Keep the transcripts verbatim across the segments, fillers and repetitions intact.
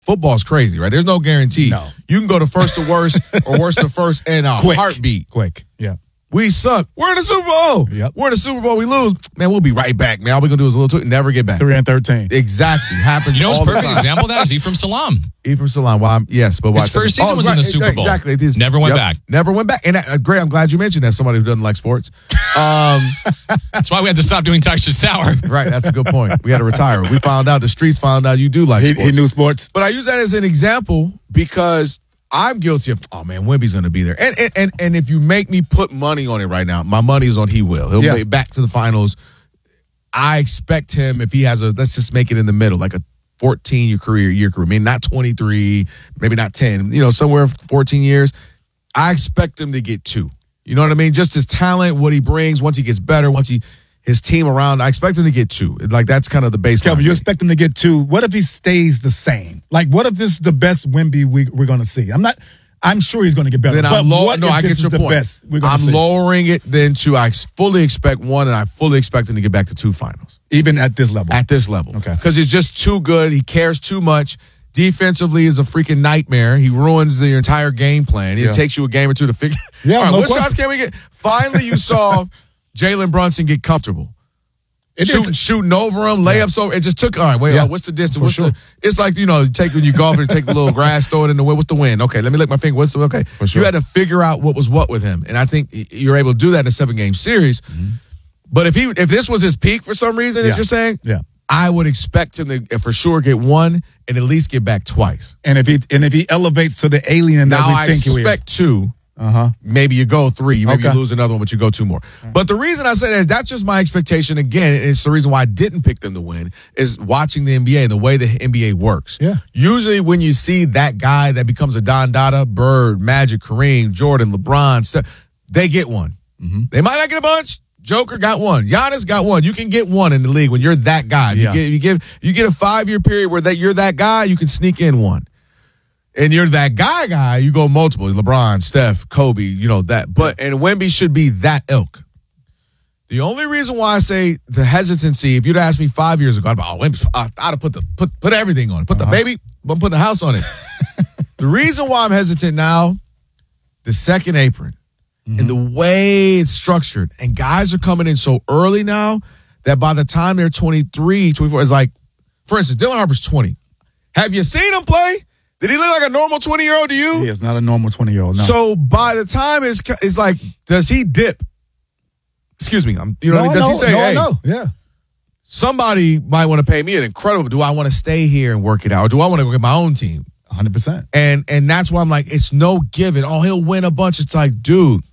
Football's crazy, right? There's no guarantee. No. You can go to first to worst or worst to first in a Quick. heartbeat. Quick. Yeah. We suck. We're in the Super Bowl. Yep. We're in the Super Bowl. We lose. Man, we'll be right back, man. All we're going to do is a little tweet, never get back. Three and thirteen. Exactly. Happens You know, all his the perfect time. example of that is Ephraim Salam. Ephraim Salam. Well, I'm, yes, but His why- first season was in the Super Bowl. Exactly. This- Never went back. Never went back. And uh, great. I'm glad you mentioned that. Somebody who doesn't like sports. Um, That's why we had to stop doing Texture Sour. right. That's a good point. We had to retire. We found out. The streets found out you do like He, sports. he knew sports. But I use that as an example because I'm guilty of, oh, man, Wemby's going to be there. And, and and and if you make me put money on it right now, my money is on he will. He'll Yeah. make it back to the finals. I expect him, if he has a, let's just make it in the middle, like a fourteen-year career, year career. I mean, not twenty-three, maybe not ten, you know, somewhere fourteen years. I expect him to get two. You know what I mean? Just his talent, what he brings, once he gets better, once he his team around, I expect him to get two. Like, that's kind of the baseline. Kelvin, you expect him to get two. What if he stays the same? Like, what if this is the best Wemby we, we're going to see? I'm not. I'm sure he's going to get better. Then but I'm low, what no, if I this get is your the point. best we're gonna I'm see? lowering it then to I fully expect one, and I fully expect him to get back to two finals Even at this level. at this level. Okay. Because he's just too good. He cares too much. Defensively is a freaking nightmare. He ruins the entire game plan. It Yeah. takes you a game or two to figure. Yeah, All right, no what question. shots can we get? Finally, you saw Jalen Brunson get comfortable. It Shooting, is- shooting over him, layups over. It just took. All right, wait. Yeah, uh, what's the distance? for What's sure. the? It's like you know, you take when you golf and take the little grass, throw it in the wind. What's the wind? Okay, let me lick my finger. What's the okay? sure. You had to figure out what was what with him, and I think you're able to do that in a seven game series. But if he, if this was his peak for some reason, Yeah. as you're saying, Yeah. I would expect him to for sure get one and at least get back twice. And if he and if he elevates to the alien that Now we I think he is. expect two. Uh-huh. Maybe you go three. Maybe Okay. you lose another one, but you go two more. But the reason I say that, that's just my expectation. Again, it's the reason why I didn't pick them to win, is watching the N B A and the way the N B A works. Yeah. Usually when you see that guy that becomes a Don Dada, Bird, Magic, Kareem, Jordan, LeBron, Steph, they get one. Mm-hmm. They might not get a bunch. Joker got one. Giannis got one. You can get one in the league when you're that guy. Yeah. You get you give you get a five year period where that you're that guy, you can sneak in one. And you're that guy guy, you go multiple. LeBron, Steph, Kobe, you know that. But and Wemby should be that ilk. The only reason why I say the hesitancy, if you'd asked me five years ago, I'd be, oh, Wemby, I'd have put the put put everything on it. Put the Uh-huh. baby, I'm putting the house on it. The reason why I'm hesitant now, the second apron. And the way it's structured, and guys are coming in so early now that by the time they're twenty-three, twenty-four, it's like, for instance, Dylan Harper's twenty. Have you seen him play? Did he look like a normal twenty-year-old to you? He is not a normal twenty-year-old. No. So by the time it's, it's like, does he dip? Excuse me. I'm, you know no, what I mean? Does no, he say, no, hey, no. Yeah. somebody might want to pay me an incredible, do I want to stay here and work it out? Or do I want to go get my own team? one hundred percent. And and that's why I'm like, it's no given. Oh, he'll win a bunch. It's like, dude,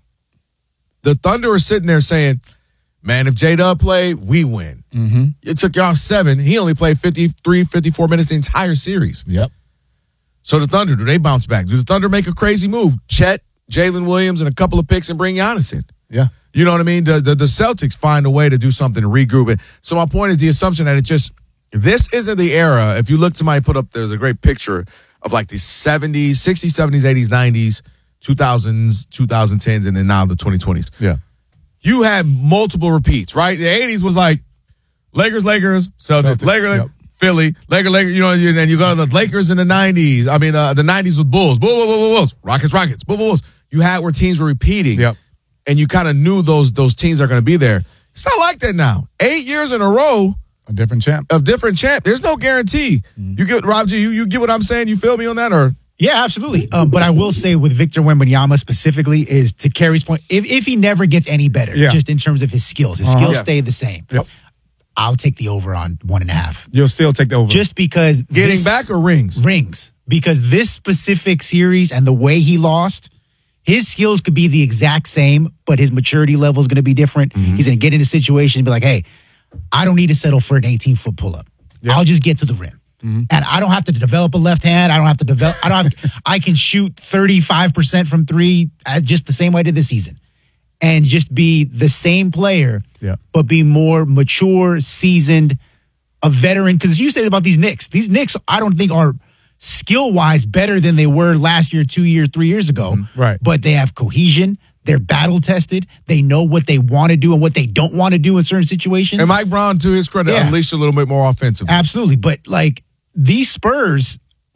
the Thunder are sitting there saying, man, if J-Dub played, we win. Mm-hmm. It took y'all seven. He only played fifty-three, fifty-four minutes the entire series. Yep. So the Thunder, do they bounce back? Do the Thunder make a crazy move? Chet, Jalen Williams, and a couple of picks and bring Giannis in? Yeah. You know what I mean? The, the, the Celtics find a way to do something to regroup it. So my point is the assumption that it just, this isn't the era. If you look, somebody put up, there's a great picture of like the seventies, sixties, seventies, eighties, nineties, two thousands, twenty tens, and then now the twenty twenties. Yeah. You had multiple repeats, right? The eighties was like Lakers, Lakers, Celtics, Celtics, Lakers, yep. Philly, Lakers, Lakers, you know, and then you go to the Lakers in the nineties. I mean, uh, the nineties with Bulls, Bulls, Bulls, Bulls, Bulls, Rockets, Rockets, Bulls, Bulls. You had where teams were repeating. Yep. And you kind of knew those those teams are going to be there. It's not like that now. Eight years in a row A different champ. of different champ. There's no guarantee. You get Rob G. You you get what I'm saying? You feel me on that, or Yeah, absolutely. Um, but I will say with Victor Wembanyama specifically is to Kerry's point, if, if he never gets any better, Yeah. just in terms of his skills, his Uh-huh. skills Yeah. stay the same. Yep. I'll take the over on one and a half. You'll still take the over. Just because getting this- back or rings? rings. Because this specific series and the way he lost, his skills could be the exact same, but his maturity level is going to be different. Mm-hmm. He's going to get into situations and be like, hey, I don't need to settle for an eighteen-foot pull-up. I'll just get to the rim. Mm-hmm. And I don't have to develop a left hand. I don't have to develop. I don't have. I can shoot thirty-five percent from three, uh, just the same way I did this season, and just be the same player, Yeah. but be more mature, seasoned, a veteran. Because you said about these Knicks, these Knicks, I don't think are skill wise better than they were last year, two years, three years ago. Right. But they have cohesion. They're battle tested. They know what they want to do and what they don't want to do in certain situations. And Mike Brown, to his credit, Yeah. unleashed a little bit more offensively. Absolutely. But like these Spurs,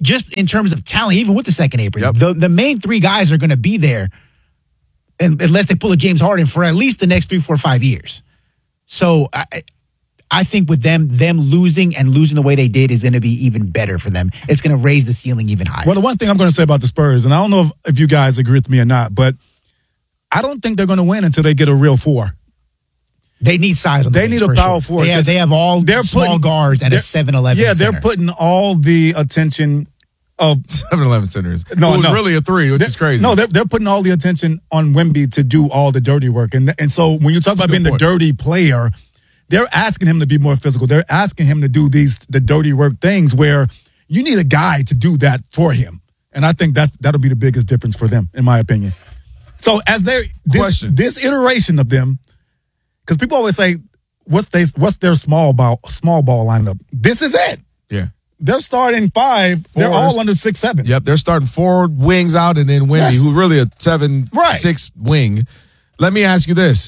just in terms of talent, even with the second apron, Yep. the, the main three guys are going to be there and, unless they pull a James Harden for at least the next three, four, five years. So I, I think with them, them losing and losing the way they did is going to be even better for them. It's going to raise the ceiling even higher. Well, the one thing I'm going to say about the Spurs, and I don't know if, if you guys agree with me or not, but I don't think they're going to win until they get a real four. They need size on the They bench, need a for power sure. forward. They have, they have all They're small putting- guards at a they're- seven eleven Yeah, center. they're putting all the attention of seven eleven centers. No, it was no. really a three, which They're- is crazy. No, they're, they're putting all the attention on Wemby to do all the dirty work. And and so when you talk about a being good the point. dirty player, they're asking him to be more physical. They're asking him to do these the dirty work things where you need a guy to do that for him. And I think that's that'll be the biggest difference for them, in my opinion. So as they this, Question. this iteration of them, because people always say, what's they what's their small ball small ball lineup? This is it. yeah. They're starting five. They're Fours. all under six seven. Yep, they're starting four wings out and then Wemby, Yes. who's really a seven Right. six wing. Let me ask you this.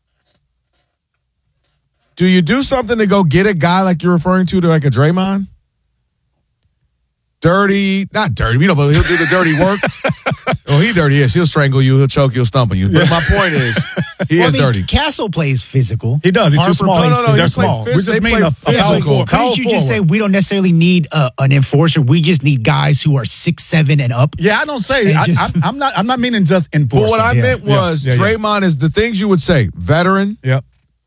Do you do something to go get a guy like you're referring to, to like a Draymond? Dirty, not dirty, you know, but he'll do the dirty work. Oh, he dirty, yes. He'll strangle you, he'll choke you, he'll stump on you. But my point is, he Well, is I mean, dirty. Castle plays physical. He does. He's too Harper small. plays No, no, no, They're he played small. phys- We just they mean play a, a power physical. forward. Couldn't Power you just say forward. we don't necessarily need a, an enforcer? We just need guys who are six, seven, and up. Yeah, I don't say. And I, just- I'm, I'm not. I'm not meaning just enforcer. But what I yeah, meant yeah, was yeah, yeah. Draymond is the things you would say. Veteran, Yep.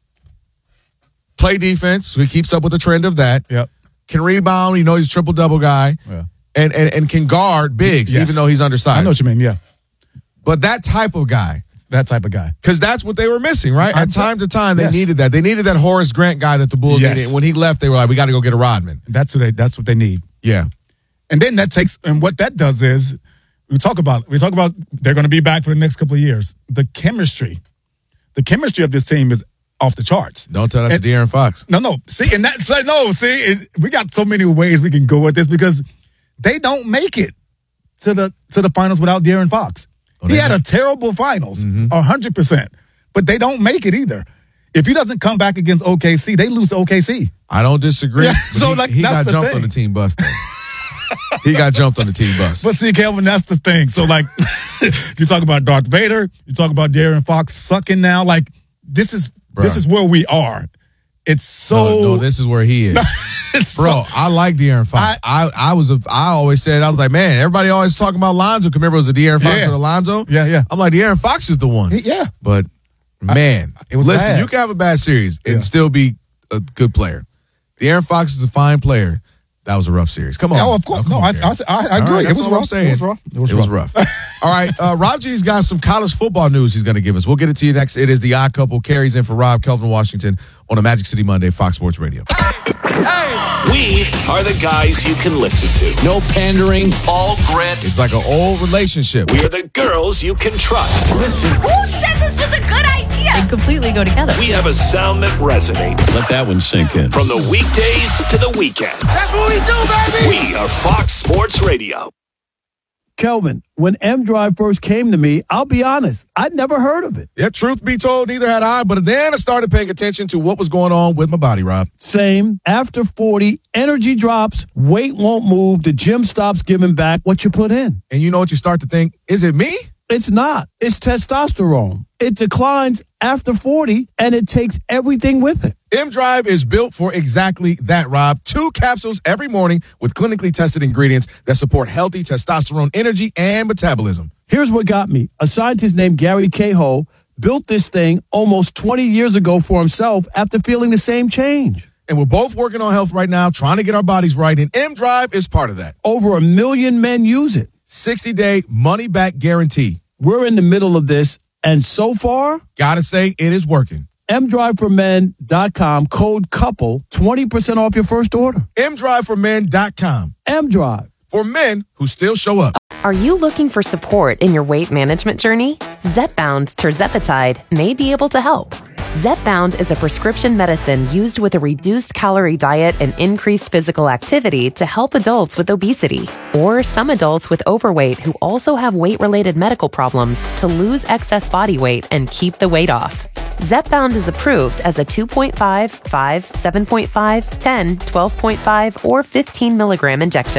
play defense, so he keeps up with the trend of that. Yep. Can rebound, you know he's a triple double guy. Yeah. And, and and can guard bigs, Yes. even though he's undersized. I know what you mean. Yeah, But that type of guy, that type of guy. because that's what they were missing, right? I'm At t- time to time, they Yes. needed that. They needed that Horace Grant guy that the Bulls Yes. needed. When he left, they were like, we got to go get a Rodman. That's what they. That's what they need. Yeah. And then that takes. And what that does is, we talk about. We talk about. They're going to be back for the next couple of years. The chemistry, the chemistry of this team is off the charts. Don't tell that And- to De'Aaron Fox. No, no. See, and that's like, no. See, it, we got so many ways we can go with this because they don't make it to the to the finals without De'Aaron Fox. Oh, he they had not- a terrible finals, a hundred percent. But they don't make it either. If he doesn't come back against O K C, they lose to O K C. I don't disagree. Yeah, but so, he, like, he that's got the jumped thing. on the team bus, though. He got jumped on the team bus. But see, Kelvin, that's the thing. So, like, you talk about Darth Vader, you talk about De'Aaron Fox sucking now. Like, this is this Bruh. is where we are. It's so. no, no, this is where he is. it's Bro, so- I like De'Aaron Fox. I, I, was a, I always said, I was like, man, everybody always talking about Lonzo. Remember it was a De'Aaron Fox Yeah. or Lonzo? Yeah, yeah. I'm like, De'Aaron Fox is the one. yeah. But man, it was listen, bad. you can have a bad series and Yeah. still be a good player. De'Aaron Fox is a fine player. That was a rough series. Come on. Oh, of course. come No, on, I, Gary. I, I, I All agree. right, it that's was all I'm rough. saying. It was rough. It was It was rough. rough. All right, uh, Rob G's got some college football news he's going to give us. We'll get it to you next. It is the Odd Couple. Carries in for Rob, Kelvin Washington on a Magic City Monday, Fox Sports Radio. We are the guys you can listen to. No pandering, all grit. It's like an old relationship. We are the girls you can trust. Listen, Who said this was a good idea? They completely go together. we have a sound that resonates. Let that one sink in. From the weekdays to the weekends. That's what we do, baby. We are Fox Sports Radio. Kelvin, when M Drive first came to me, I'll be honest, I'd never heard of it. Yeah, truth be told, neither had I. But then I started paying attention to what was going on with my body, Rob. Same. After forty, energy drops, weight won't move, the gym stops giving back what you put in. And you know what you start to think? Is it me? It's not. It's testosterone. It declines after forty, and it takes everything with it. M Drive is built for exactly that, Rob. Two capsules every morning with clinically tested ingredients that support healthy testosterone energy and metabolism. Here's what got me. A scientist named Gary Cahill built this thing almost twenty years ago for himself after feeling the same change. And we're both working on health right now, trying to get our bodies right, and M Drive is part of that. Over a million men use it. sixty-day money-back guarantee. We're in the middle of this, and so far, Gotta say, it is working. M drive for men dot com, code COUPLE, twenty percent off your first order. M drive for men dot com. M-Drive. For men who still show up. Are you looking for support in your weight management journey? Zepbound tirzepatide may be able to help. Zepbound is a prescription medicine used with a reduced calorie diet and increased physical activity to help adults with obesity or some adults with overweight who also have weight-related medical problems to lose excess body weight and keep the weight off. Zepbound is approved as a two point five, five, seven point five, ten, twelve point five, or fifteen milligram injection.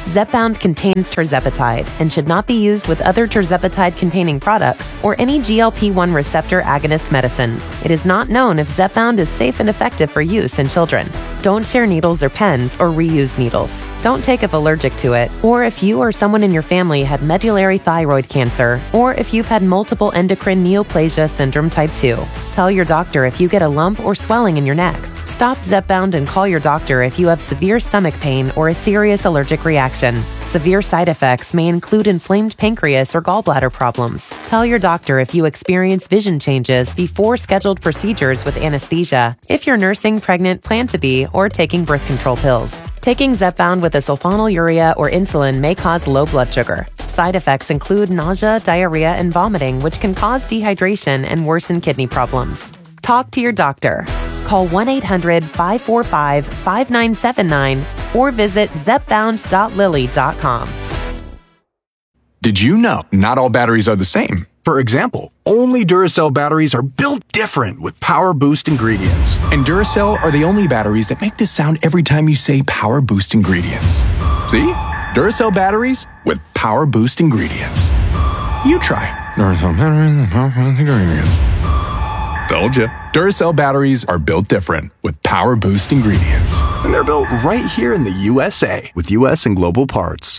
Zepbound contains tirzepatide and should not be used with other tirzepatide-containing products or any G L P one receptor agonist medicines. It is not known if Zepbound is safe and effective for use in children. Don't share needles or pens or reuse needles. Don't take if allergic to it, or if you or someone in your family had medullary thyroid cancer, or if you've had multiple endocrine neoplasia syndrome type two. Tell your doctor if you get a lump or swelling in your neck. Stop Zepbound and call your doctor if you have severe stomach pain or a serious allergic reaction. Severe side effects may include inflamed pancreas or gallbladder problems. Tell your doctor if you experience vision changes before scheduled procedures with anesthesia, if you're nursing, pregnant, plan to be, or taking birth control pills. Taking Zepbound with a sulfonylurea or insulin may cause low blood sugar. Side effects include nausea, diarrhea, and vomiting, which can cause dehydration and worsen kidney problems. Talk to your doctor. Call one eight hundred five four five five nine seven nine or visit zepbound dot lilly dot com. Did you know not all batteries are the same? For example, only Duracell batteries are built different with Power Boost ingredients. And Duracell are the only batteries that make this sound every time you say Power Boost ingredients. See? Duracell batteries with Power Boost ingredients. You try. Duracell batteries with Power Boost ingredients. Told ya. Duracell batteries are built different with Power Boost ingredients. And they're built right here in the U S A with U S and global parts.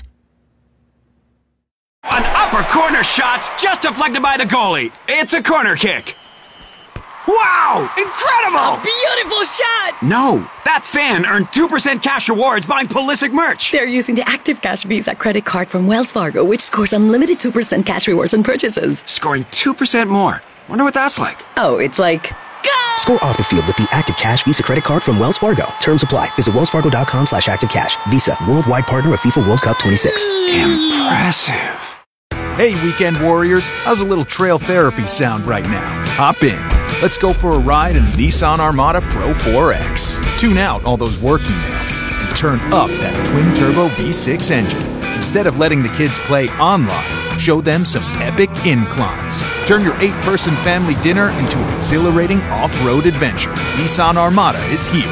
An upper corner shot's just deflected by the goalie. It's a corner kick. Wow! Incredible! A beautiful shot! No, that fan earned two percent cash rewards buying Pulisic merch. They're using the Active Cash Visa credit card from Wells Fargo, which scores unlimited two percent cash rewards on purchases. Scoring two percent more. Wonder what that's like. Oh, it's like... Go! Score off the field with the Active Cash Visa credit card from Wells Fargo. Terms apply. Visit wellsfargo.com slash activecash. Visa, worldwide partner of FIFA World Cup twenty-six. Impressive. Hey, weekend warriors. How's a little trail therapy sound right now? Hop in. Let's go for a ride in the Nissan Armada Pro four X. Tune out all those work emails and turn up that twin-turbo V six engine. Instead of letting the kids play online, show them some epic inclines. Turn your eight-person family dinner into an exhilarating off-road adventure. Nissan Armada is here.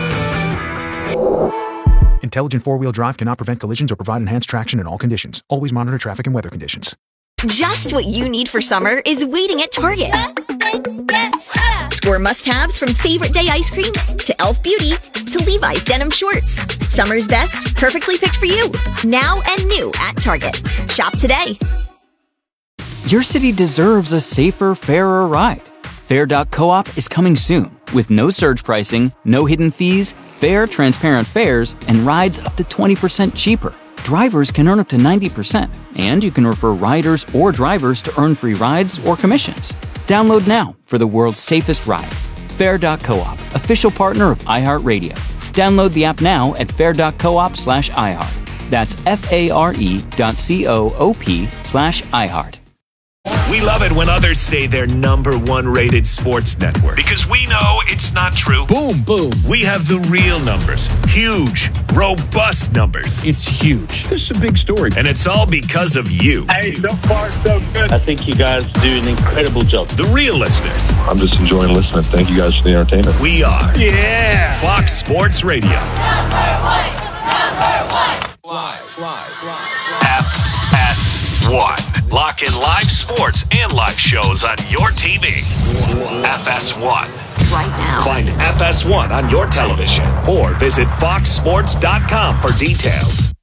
Intelligent four-wheel drive cannot prevent collisions or provide enhanced traction in all conditions. Always monitor traffic and weather conditions. Just what you need for summer is waiting at Target. Score must-haves from Favorite Day ice cream to Elf Beauty to Levi's denim shorts. Summer's best, perfectly picked for you. Now and new at Target. Shop today. Your city deserves a safer, fairer ride. Fair dot coop is coming soon with no surge pricing, no hidden fees, fair, transparent fares, and rides up to twenty percent cheaper. Drivers can earn up to ninety percent, and you can refer riders or drivers to earn free rides or commissions. Download now for the world's safest ride. Fair dot coop, official partner of iHeartRadio. Download the app now at fair dot coop slash iHeart. That's F-A-R-E dot C-O-O-P slash iHeart. We love it when others say they're number one rated sports network because we know it's not true. Boom, boom. We have the real numbers. Huge, robust numbers. It's huge. This is a big story. And it's all because of you. Hey, so far, so good. I think you guys do an incredible job. The real listeners. I'm just enjoying listening. Thank you guys for the entertainment. We are. Yeah. Fox Sports Radio. Number one. Number one. Live, live, live. F S one. Lock in live sports and live shows on your T V. F S one. Right now. Find F S one on your television or visit fox sports dot com for details.